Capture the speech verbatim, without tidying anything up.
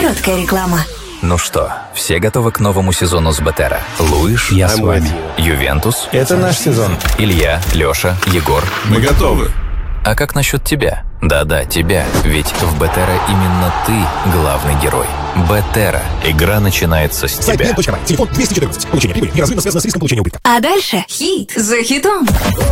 Короткая реклама. Ну что, все готовы к новому сезону с Бетера? Луиш? Я с вами. Ювентус? Это наш сезон. Илья, Леша, Егор? Мы готовы. А как насчет тебя? Да-да, тебя. Ведь в Бетера именно ты главный герой. Бетера. Игра начинается с Сайт тебя. Телефон двести четырнадцать. Получение прибыли неразрывно связано с риском получения убытка. А дальше хит за хитом.